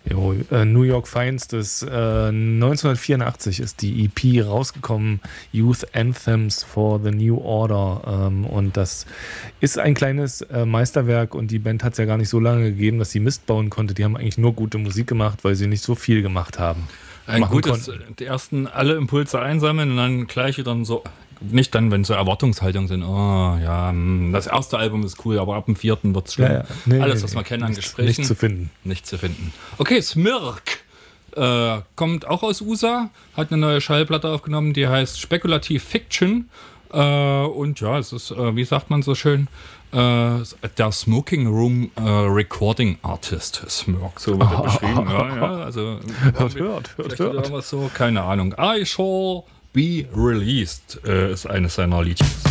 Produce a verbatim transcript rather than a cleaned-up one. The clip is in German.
Jo, äh, New York Finest äh, neunzehnhundertvierundachtzig ist die E P rausgekommen, Youth Anthems for the New Order. Ähm, und das ist ein kleines äh, Meisterwerk und die Band hat es ja gar nicht so lange gegeben, dass sie Mist bauen konnte. Die haben eigentlich nur gute Musik gemacht, weil sie nicht so viel gemacht haben. Ein gutes, die ersten alle Impulse einsammeln und dann gleich wieder so, nicht dann, wenn so Erwartungshaltungen sind, oh ja, das erste Album ist cool, aber ab dem vierten wird es schlimm. Ja, ja. Nee, Alles, was wir kennen an Gesprächen. Nicht zu finden. Nicht zu finden. Okay, Smirk äh, kommt auch aus U S A, hat eine neue Schallplatte aufgenommen, die heißt Speculative Fiction. Äh, und ja, es ist, äh, wie sagt man so schön, äh, der Smoking Room äh, Recording Artist. Smirk, so wird er beschrieben. Ja, ja, also, hört, hört, hört, hört. So, keine Ahnung. I Shall Be Released äh, ist eines seiner Liedchen.